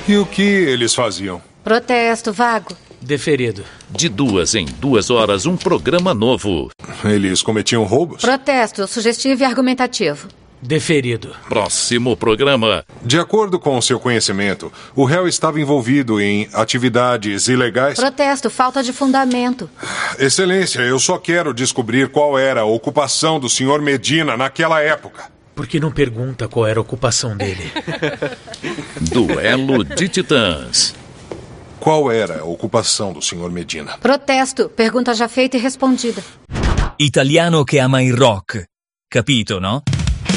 E o que eles faziam? Protesto, vago. Deferido. De 2 em 2 horas, um programa novo. Eles cometiam roubos? Protesto, sugestivo e argumentativo. Deferido. Próximo programa. De acordo com seu conhecimento, o réu estava envolvido em atividades ilegais? Protesto, falta de fundamento. Excelência, eu só quero descobrir qual era a ocupação do Sr. Medina naquela época. Por que não pergunta qual era a ocupação dele? Duelo de Titãs. Qual era a ocupação do Sr. Medina? Protesto, pergunta já feita e respondida. Italiano che ama il rock. Capito, no?